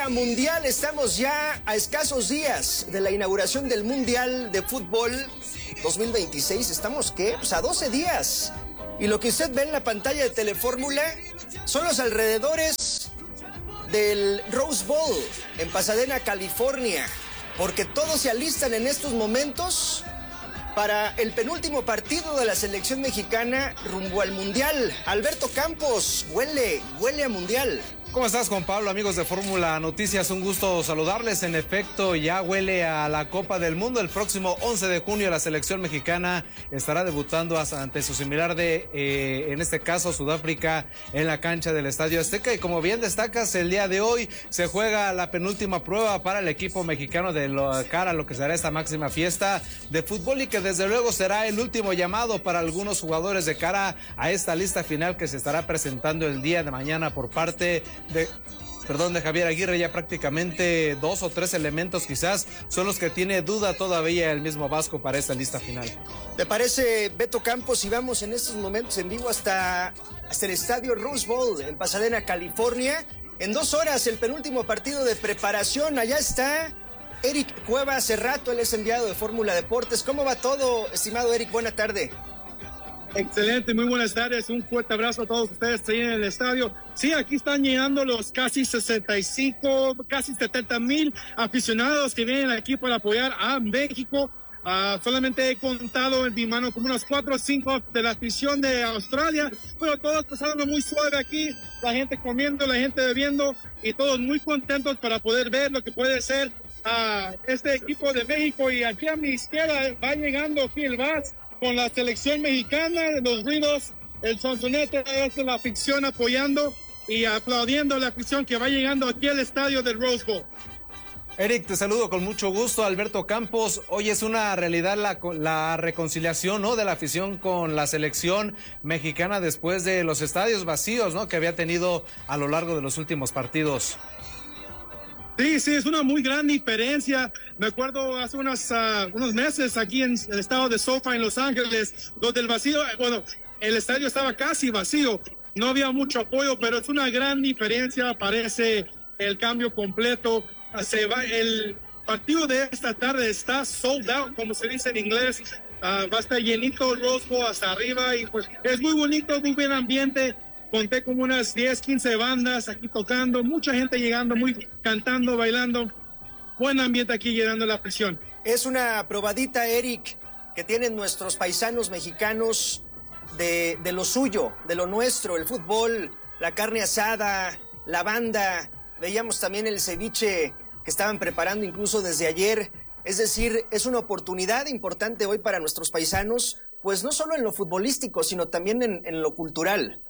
Tema mundial, estamos ya a escasos días de la inauguración del Mundial de Fútbol 2026. ¿Estamos qué? Pues a 12 días. Y lo que usted ve en la pantalla de Telefórmula son los alrededores del Rose Bowl en Pasadena, California. Porque todos se alistan en estos momentos para el penúltimo partido de la selección mexicana rumbo al Mundial. Alberto Campos, huele a Mundial. ¿Cómo estás, Juan Pablo? Amigos de Fórmula Noticias, un gusto saludarles. En efecto, ya huele a la Copa del Mundo. El próximo 11 de junio la selección mexicana estará debutando ante su similar en este caso, Sudáfrica, en la cancha del Estadio Azteca. Y como bien destacas, el día de hoy se juega la penúltima prueba para el equipo mexicano cara a lo que será esta máxima fiesta de fútbol y que desde luego será el último llamado para algunos jugadores de cara a esta lista final que se estará presentando el día de mañana por parte de Javier Aguirre. Ya prácticamente 2 o 3 elementos quizás son los que tiene duda todavía el mismo Vasco para esta lista final. ¿Te parece, Beto Campos, si vamos en estos momentos en vivo hasta el estadio Rose Bowl en Pasadena, California? En 2 horas el penúltimo partido de preparación. Allá está Eric Cueva. Hace rato él es enviado de Fórmula Deportes. ¿Cómo va todo, estimado Eric? Buena tarde. Excelente, muy buenas tardes, un fuerte abrazo a todos ustedes ahí en el estadio. Sí, aquí están llegando los casi 65, casi 70,000 aficionados que vienen aquí para apoyar a México. Solamente he contado en mi mano como unos 4 o 5 de la afición de Australia, pero todos pasando muy suave aquí, la gente comiendo, la gente bebiendo y todos muy contentos para poder ver lo que puede ser este equipo de México. Y aquí a mi izquierda va llegando aquí el Vaz con la selección mexicana, los ruidos, el sonsonete es de la afición apoyando y aplaudiendo a la afición que va llegando aquí al estadio del Rose Bowl. Eric, te saludo con mucho gusto. Alberto Campos, hoy es una realidad la reconciliación, ¿no?, de la afición con la selección mexicana después de los estadios vacíos, ¿no?, que había tenido a lo largo de los últimos partidos. Sí, es una muy gran diferencia. Me acuerdo hace unos meses aquí en el estado de SoFi en Los Ángeles, donde el estadio estaba casi vacío, no había mucho apoyo, pero es una gran diferencia, parece el cambio completo. El partido de esta tarde está sold out, como se dice en inglés, va a estar llenito el Rose Bowl hasta arriba y pues es muy bonito, muy buen ambiente. Conté como unas 10, 15 bandas aquí tocando, mucha gente llegando, cantando, bailando. Buen ambiente aquí llenando la prisión. Es una probadita, Eric, que tienen nuestros paisanos mexicanos de lo suyo, de lo nuestro, el fútbol, la carne asada, la banda. Veíamos también el ceviche que estaban preparando incluso desde ayer. Es decir, es una oportunidad importante hoy para nuestros paisanos, pues no solo en lo futbolístico, sino también en lo cultural.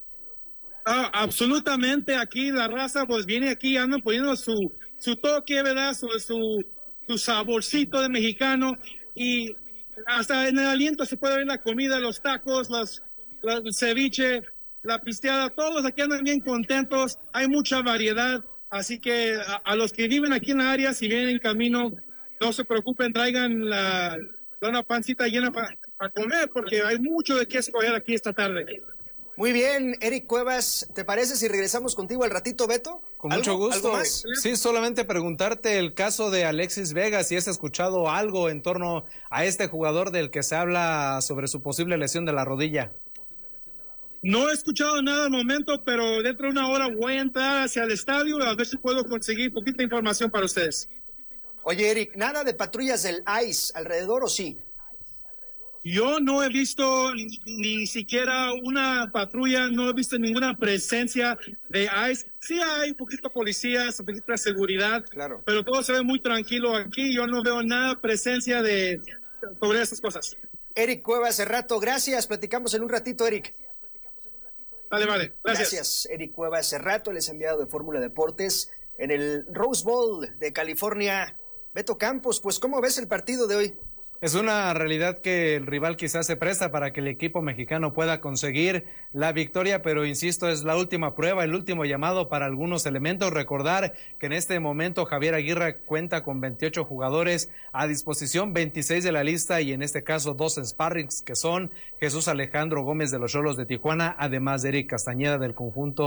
Absolutamente, aquí la raza pues viene aquí, andan poniendo su toque, ¿verdad? Su saborcito de mexicano, y hasta en el aliento se puede ver la comida, los tacos, el ceviche, la pisteada, todos aquí andan bien contentos, hay mucha variedad, así que a los que viven aquí en la área, si vienen en camino, no se preocupen, traigan una pancita llena para comer, porque hay mucho de qué escoger aquí esta tarde. Muy bien, Eric Cuevas, ¿te parece si regresamos contigo al ratito, Beto? Con mucho gusto. ¿Algo más? Sí, solamente preguntarte el caso de Alexis Vega, si has escuchado algo en torno a este jugador del que se habla sobre su posible lesión de la rodilla. No he escuchado nada al momento, pero dentro de una hora voy a entrar hacia el estadio a ver si puedo conseguir poquita información para ustedes. Oye, Eric, ¿nada de patrullas del ICE alrededor o sí? Yo no he visto ni siquiera una patrulla, no he visto ninguna presencia de ICE. Sí hay poquito policías, poquita seguridad, claro, pero todo se ve muy tranquilo aquí. Yo no veo nada presencia sobre esas cosas. Eric Cueva, hace rato, gracias. Platicamos en un ratito, Eric. Vale, Gracias, Eric Cueva, hace rato, él es enviado de Fórmula Deportes en el Rose Bowl de California. Beto Campos, pues, ¿cómo ves el partido de hoy? Es una realidad que el rival quizás se presta para que el equipo mexicano pueda conseguir la victoria, pero insisto, es la última prueba, el último llamado para algunos elementos. Recordar que en este momento Javier Aguirre cuenta con 28 jugadores a disposición, 26 de la lista y en este caso 2 en sparrings, que son Jesús Alejandro Gómez de los Xolos de Tijuana, además de Eric Castañeda del conjunto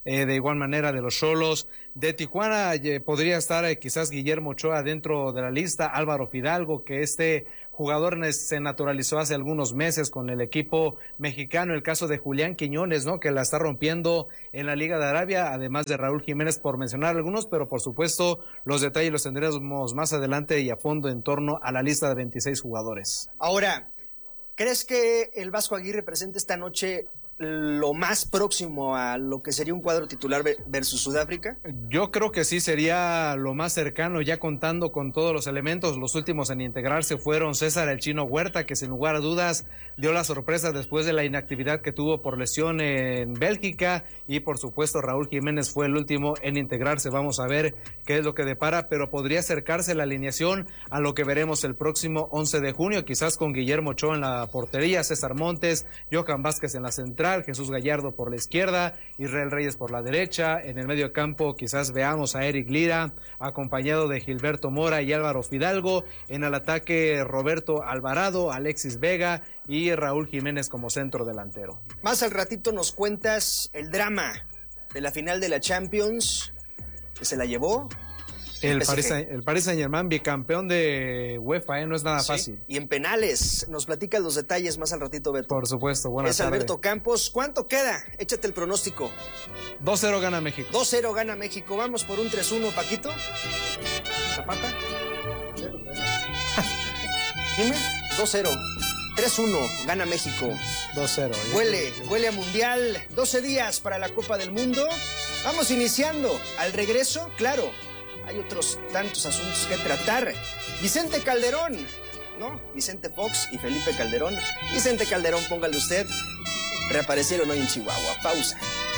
de igual manera de los Xolos. De Tijuana podría estar quizás Guillermo Ochoa dentro de la lista, Álvaro Fidalgo, que este jugador se naturalizó hace algunos meses con el equipo mexicano. El caso de Julián Quiñones, ¿no?, que la está rompiendo en la Liga de Arabia, además de Raúl Jiménez, por mencionar algunos, pero por supuesto los detalles los tendremos más adelante y a fondo en torno a la lista de 26 jugadores. Ahora, ¿crees que el Vasco Aguirre presente esta noche lo más próximo a lo que sería un cuadro titular versus Sudáfrica? Yo creo que sí sería lo más cercano, ya contando con todos los elementos. Los últimos en integrarse fueron César el Chino Huerta, que sin lugar a dudas dio la sorpresa después de la inactividad que tuvo por lesión en Bélgica, y por supuesto Raúl Jiménez fue el último en integrarse. Vamos a ver qué es lo que depara, pero podría acercarse la alineación a lo que veremos el próximo 11 de junio, quizás con Guillermo Ochoa en la portería, César Montes, Johan Vázquez en la central, Jesús Gallardo por la izquierda, Israel Reyes por la derecha. En el medio campo quizás veamos a Eric Lira acompañado de Gilberto Mora y Álvaro Fidalgo. En el ataque Roberto Alvarado, Alexis Vega y Raúl Jiménez como centro delantero. Más al ratito nos cuentas el drama de la final de la Champions, que se la llevó el Paris Saint-Germain, bicampeón de UEFA, no es nada fácil. Y en penales, nos platicas los detalles más al ratito, Beto. Por supuesto, buenas tardes. Alberto Campos. ¿Cuánto queda? Échate el pronóstico. 2-0 gana México. 2-0 gana México. Vamos por un 3-1, Paquito. Zapata. Dime. 2-0. 3-1 gana México. 2-0. Huele a Mundial. 12 días para la Copa del Mundo. Vamos iniciando. Al regreso, claro, hay otros tantos asuntos que tratar. Vicente Calderón, ¿no? Vicente Fox y Felipe Calderón. Vicente Calderón, póngale usted. Reaparecieron hoy en Chihuahua. Pausa.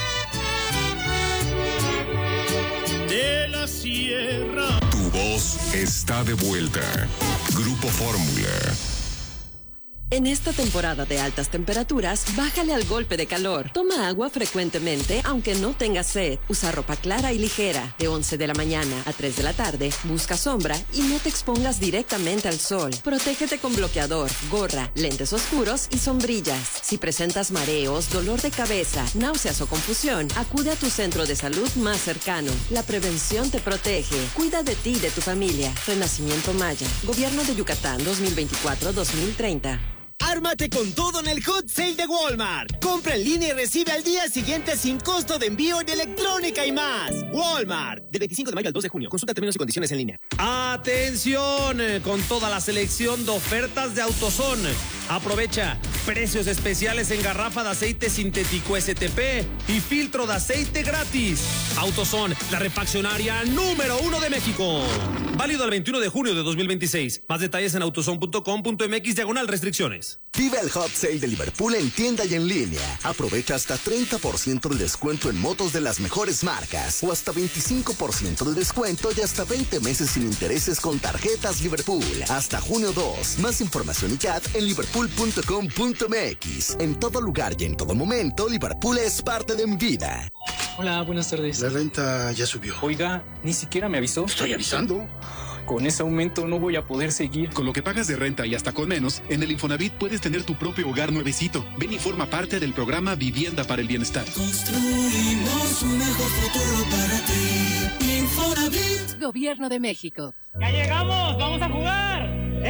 De la sierra. Tu voz está de vuelta. Grupo Fórmula. En esta temporada de altas temperaturas, bájale al golpe de calor. Toma agua frecuentemente, aunque no tengas sed. Usa ropa clara y ligera. De 11 de la mañana a 3 de la tarde, busca sombra y no te expongas directamente al sol. Protégete con bloqueador, gorra, lentes oscuros y sombrillas. Si presentas mareos, dolor de cabeza, náuseas o confusión, acude a tu centro de salud más cercano. La prevención te protege. Cuida de ti y de tu familia. Renacimiento Maya. Gobierno de Yucatán 2024-2030. Ármate con todo en el Hot Sale de Walmart. Compra en línea y recibe al día siguiente sin costo de envío en electrónica y más. Walmart. Del 25 de mayo al 2 de junio. Consulta términos y condiciones en línea. ¡Atención! Con toda la selección de ofertas de AutoZone. Aprovecha precios especiales en garrafa de aceite sintético STP y filtro de aceite gratis. AutoZone, la refaccionaria número 1 de México. Válido el 21 de junio de 2026. Más detalles en autozone.com.mx/restricciones. Vive el Hot Sale de Liverpool en tienda y en línea. Aprovecha hasta 30% de descuento en motos de las mejores marcas o hasta 25% de descuento y hasta 20 meses sin intereses con tarjetas Liverpool. Hasta junio 2. Más información y chat en liverpool.com.mx. En todo lugar y en todo momento, Liverpool es parte de mi vida. Hola, buenas tardes. La renta ya subió. Oiga, ni siquiera me avisó. Estoy avisando. Con ese aumento no voy a poder seguir. Con lo que pagas de renta y hasta con menos, en el Infonavit puedes tener tu propio hogar nuevecito. Ven y forma parte del programa Vivienda para el Bienestar. Construimos un mejor futuro para ti. Infonavit. Gobierno de México. ¡Ya llegamos! ¡Vamos a jugar!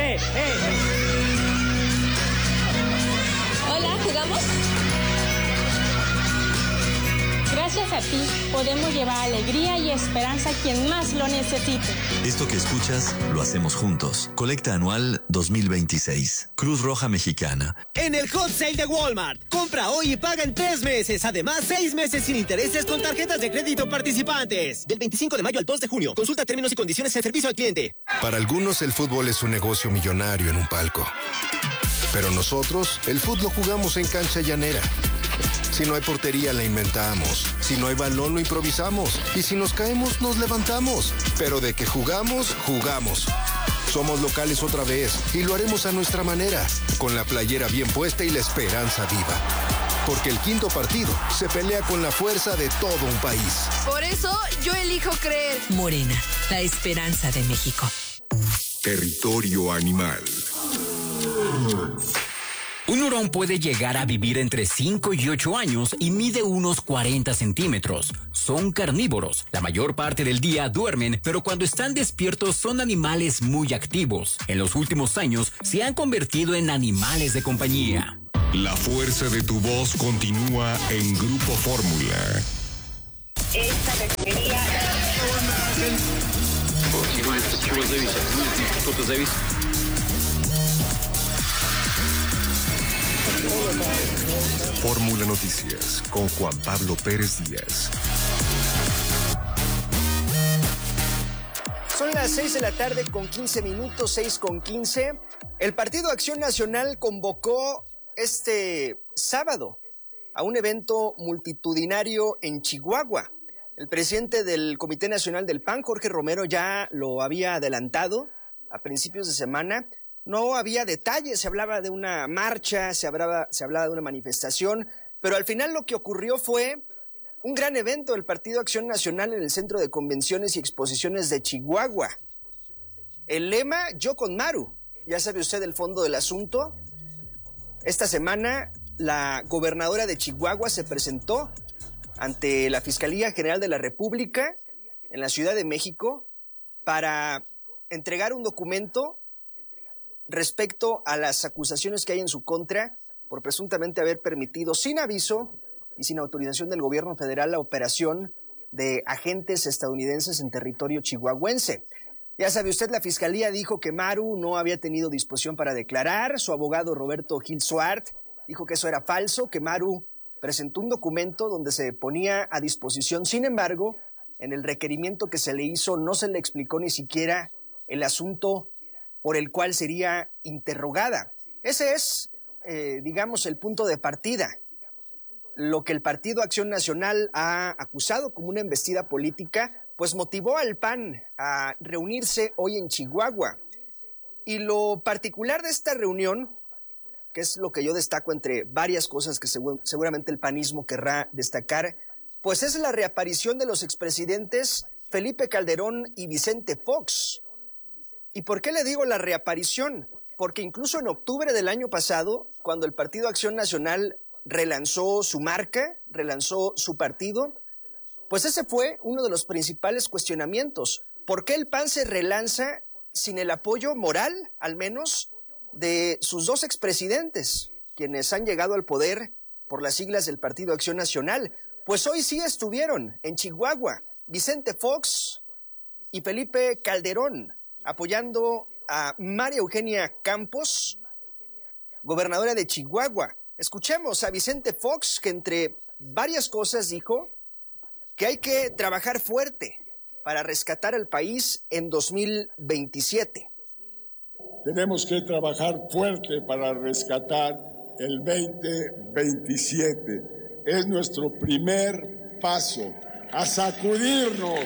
Hola, ¿jugamos? Gracias a ti, podemos llevar alegría y esperanza a quien más lo necesite. Esto que escuchas, lo hacemos juntos. Colecta anual 2026. Cruz Roja Mexicana. En el Hot Sale de Walmart. Compra hoy y paga en 3 meses. Además, 6 meses sin intereses con tarjetas de crédito participantes. Del 25 de mayo al 2 de junio. Consulta términos y condiciones en servicio al cliente. Para algunos, el fútbol es un negocio millonario en un palco. Pero nosotros, el fútbol lo jugamos en cancha llanera. Si no hay portería, la inventamos. Si no hay balón, lo improvisamos. Y si nos caemos, nos levantamos. Pero de que jugamos, jugamos. Somos locales otra vez y lo haremos a nuestra manera, con la playera bien puesta y la esperanza viva. Porque el quinto partido se pelea con la fuerza de todo un país. Por eso, yo elijo creer. Morena, la esperanza de México. Territorio Animal. Un hurón puede llegar a vivir entre 5 y 8 años y mide unos 40 centímetros. Son carnívoros. La mayor parte del día duermen, pero cuando están despiertos son animales muy activos. En los últimos años se han convertido en animales de compañía. La fuerza de tu voz continúa en Grupo Fórmula. Esta requería... Fórmula Noticias con Juan Pablo Pérez Díaz. Son las 6 de la tarde con 15 minutos, 6 con 15. El Partido Acción Nacional convocó este sábado a un evento multitudinario en Chihuahua. El presidente del Comité Nacional del PAN, Jorge Romero, ya lo había adelantado a principios de semana. No había detalles, se hablaba de una marcha, se hablaba de una manifestación, pero al final lo que ocurrió fue un gran evento del Partido Acción Nacional en el Centro de Convenciones y Exposiciones de Chihuahua. El lema, Yo con Maru. Ya sabe usted el fondo del asunto. Esta semana, la gobernadora de Chihuahua se presentó ante la Fiscalía General de la República en la Ciudad de México para entregar un documento respecto a las acusaciones que hay en su contra por presuntamente haber permitido sin aviso y sin autorización del gobierno federal la operación de agentes estadounidenses en territorio chihuahuense. Ya sabe usted, la Fiscalía dijo que Maru no había tenido disposición para declarar. Su abogado Roberto Gil Suart dijo que eso era falso, que Maru presentó un documento donde se ponía a disposición. Sin embargo, en el requerimiento que se le hizo no se le explicó ni siquiera el asunto por el cual sería interrogada. Ese es, digamos, el punto de partida. Lo que el Partido Acción Nacional ha acusado como una embestida política, pues motivó al PAN a reunirse hoy en Chihuahua. Y lo particular de esta reunión, que es lo que yo destaco entre varias cosas que seguramente el panismo querrá destacar, pues es la reaparición de los expresidentes Felipe Calderón y Vicente Fox. ¿Y por qué le digo la reaparición? Porque incluso en octubre del año pasado, cuando el Partido Acción Nacional relanzó su marca, relanzó su partido, pues ese fue uno de los principales cuestionamientos. ¿Por qué el PAN se relanza sin el apoyo moral, al menos, de sus dos expresidentes, quienes han llegado al poder por las siglas del Partido Acción Nacional? Pues hoy sí estuvieron en Chihuahua, Vicente Fox y Felipe Calderón, apoyando a María Eugenia Campos, gobernadora de Chihuahua. Escuchemos a Vicente Fox, que entre varias cosas dijo que hay que trabajar fuerte para rescatar al país en 2027. Tenemos que trabajar fuerte para rescatar el 2027. Es nuestro primer paso a sacudirnos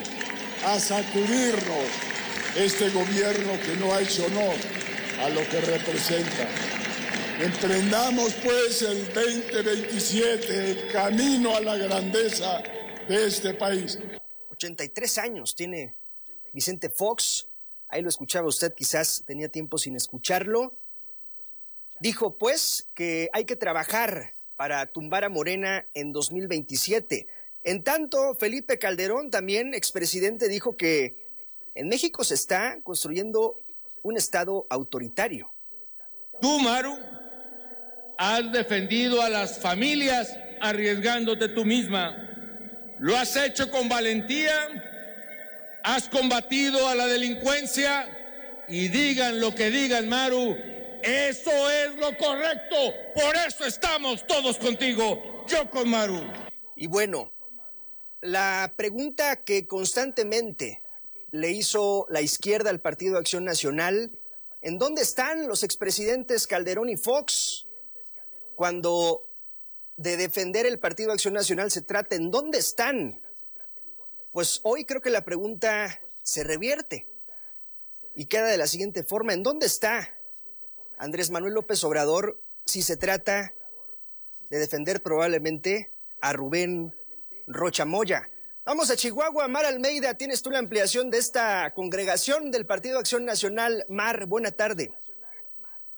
este gobierno que no ha hecho honor a lo que representa. Emprendamos pues el 2027, el camino a la grandeza de este país. 83 años tiene Vicente Fox. Ahí lo escuchaba usted, quizás tenía tiempo sin escucharlo. Dijo pues que hay que trabajar para tumbar a Morena en 2027. En tanto, Felipe Calderón, también expresidente, dijo que en México se está construyendo un estado autoritario. Tú, Maru, has defendido a las familias arriesgándote tú misma. Lo has hecho con valentía, has combatido a la delincuencia y digan lo que digan, Maru, eso es lo correcto. Por eso estamos todos contigo, yo con Maru. Y bueno, la pregunta que constantemente le hizo la izquierda al Partido Acción Nacional, ¿en dónde están los expresidentes Calderón y Fox? Cuando de defender el Partido Acción Nacional se trata, ¿en dónde están? Pues hoy creo que la pregunta se revierte y queda de la siguiente forma: ¿en dónde está Andrés Manuel López Obrador si se trata de defender probablemente a Rubén Rocha Moya? Vamos a Chihuahua. Mar Almeida, tienes tú la ampliación de esta congregación del Partido Acción Nacional. Mar, buena tarde.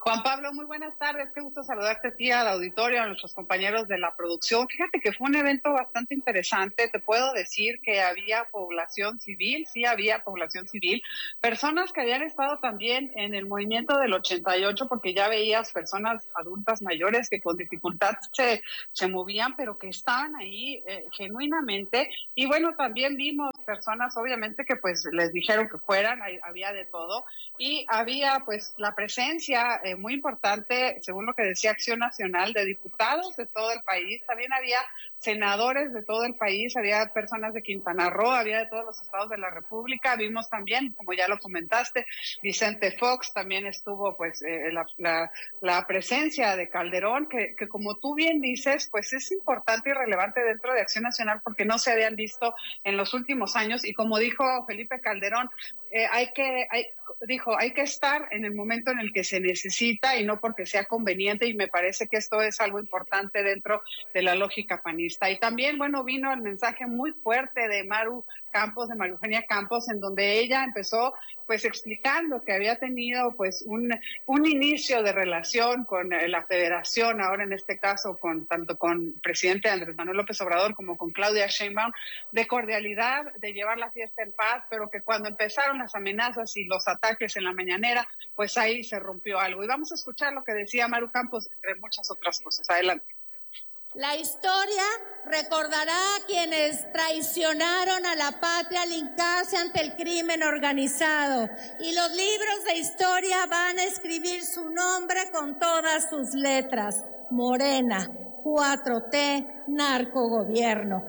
Juan Pablo, muy buenas tardes, qué gusto saludarte a ti, al auditorio, a nuestros compañeros de la producción. Fíjate que fue un evento bastante interesante, te puedo decir que había población civil, sí había población civil, personas que habían estado también en el movimiento del 88, porque ya veías personas adultas mayores que con dificultad se movían, pero que estaban ahí genuinamente, y bueno, también vimos personas obviamente que pues les dijeron que fueran, había de todo, y había pues la presencia muy importante, según lo que decía Acción Nacional, de diputados de todo el país, también había senadores de todo el país, había personas de Quintana Roo, había de todos los estados de la República, vimos también, como ya lo comentaste, Vicente Fox, también estuvo pues la presencia de Calderón, que como tú bien dices, pues es importante y relevante dentro de Acción Nacional porque no se habían visto en los últimos años, y como dijo Felipe Calderón, hay que estar en el momento en el que se necesita y no porque sea conveniente, y me parece que esto es algo importante dentro de la lógica panista. Y también, bueno, vino el mensaje muy fuerte de Maru Campos, de María Eugenia Campos, en donde ella empezó pues explicando que había tenido pues un inicio de relación con la federación, ahora en este caso tanto con presidente Andrés Manuel López Obrador como con Claudia Sheinbaum, de cordialidad, de llevar la fiesta en paz, pero que cuando empezaron las amenazas y los ataques en la mañanera, pues ahí se rompió algo. Y vamos a escuchar lo que decía Maru Campos, entre muchas otras cosas. Adelante. La historia recordará a quienes traicionaron a la patria al hincarse ante el crimen organizado, y los libros de historia van a escribir su nombre con todas sus letras: Morena, 4T, narcogobierno.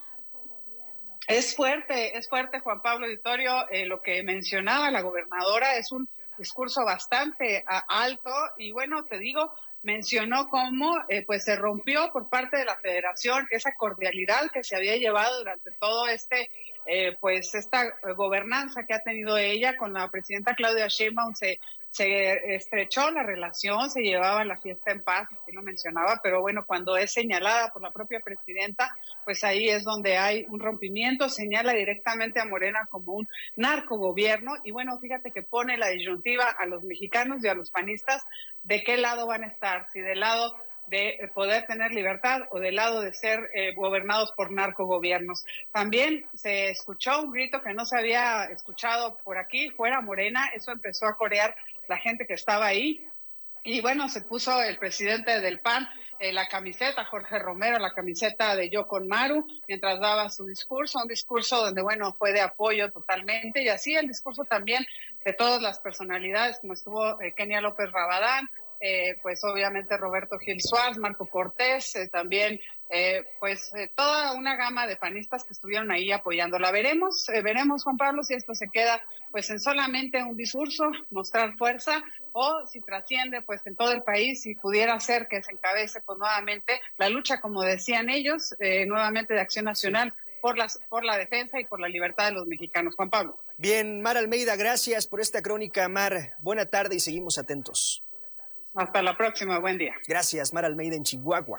Es fuerte, Juan Pablo Auditorio, lo que mencionaba la gobernadora es un discurso bastante alto, y bueno, te digo, mencionó cómo pues se rompió por parte de la federación esa cordialidad que se había llevado durante todo pues esta gobernanza que ha tenido ella con la presidenta Claudia Sheinbaum. Se estrechó la relación, se llevaba la fiesta en paz, así lo mencionaba, pero bueno, cuando es señalada por la propia presidenta, pues ahí es donde hay un rompimiento, señala directamente a Morena como un narcogobierno, y bueno, fíjate que pone la disyuntiva a los mexicanos y a los panistas de qué lado van a estar, si del lado de poder tener libertad o del lado de ser gobernados por narcogobiernos. También se escuchó un grito que no se había escuchado por aquí, fuera Morena, eso empezó a corear la gente que estaba ahí, y bueno, se puso el presidente del PAN la camiseta, Jorge Romero, la camiseta de Yo con Maru, mientras daba su discurso, un discurso donde, bueno, fue de apoyo totalmente, y así el discurso también de todas las personalidades, como estuvo Kenia López Rabadán, pues obviamente Roberto Gil Suárez, Marco Cortés, también toda una gama de panistas que estuvieron ahí apoyándola. Veremos, Juan Pablo, si esto se queda pues en solamente un discurso, mostrar fuerza, o si trasciende pues en todo el país y pudiera ser que se encabece pues nuevamente la lucha, como decían ellos, nuevamente de Acción Nacional por la defensa y por la libertad de los mexicanos. Juan Pablo. Bien, Mar Almeida, gracias por esta crónica, Mar. Buena tarde y seguimos atentos. Hasta la próxima, buen día. Gracias, Mar Almeida en Chihuahua.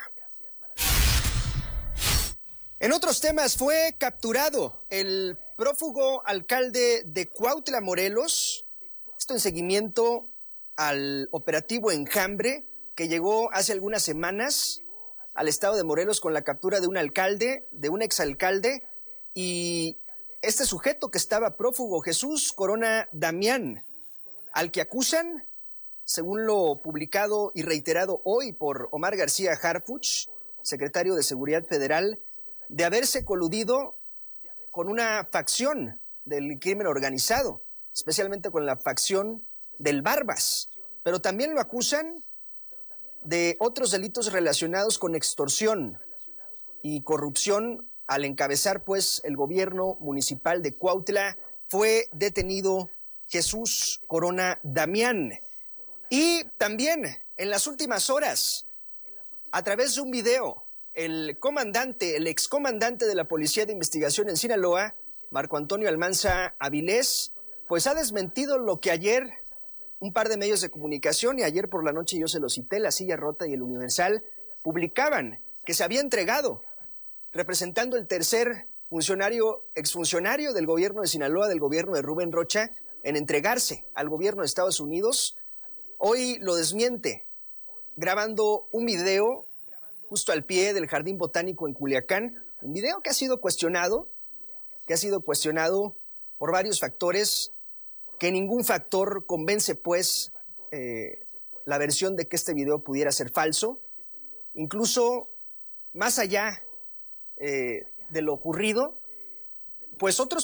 En otros temas, fue capturado el prófugo alcalde de Cuautla, Morelos, esto en seguimiento al operativo Enjambre, que llegó hace algunas semanas al estado de Morelos con la captura de un alcalde, de un exalcalde, y este sujeto que estaba prófugo, Jesús Corona Damián, al que acusan, según lo publicado y reiterado hoy por Omar García Harfuch, secretario de Seguridad Federal, de haberse coludido con una facción del crimen organizado, especialmente con la facción del Barbas, pero también lo acusan de otros delitos relacionados con extorsión y corrupción. Al encabezar pues el gobierno municipal de Cuautla, fue detenido Jesús Corona Damián. Y también en las últimas horas, a través de un video, el excomandante de la Policía de Investigación en Sinaloa, Marco Antonio Almanza Avilés, pues ha desmentido lo que ayer un par de medios de comunicación, y ayer por la noche yo se lo cité, La Silla Rota y El Universal, publicaban que se había entregado, representando el tercer exfuncionario del gobierno de Sinaloa, del gobierno de Rubén Rocha, en entregarse al gobierno de Estados Unidos hoy lo desmiente, grabando un video justo al pie del Jardín Botánico en Culiacán, un video que ha sido cuestionado por varios factores, que ningún factor convence, pues, la versión de que este video pudiera ser falso. Incluso, más allá de lo ocurrido, pues otros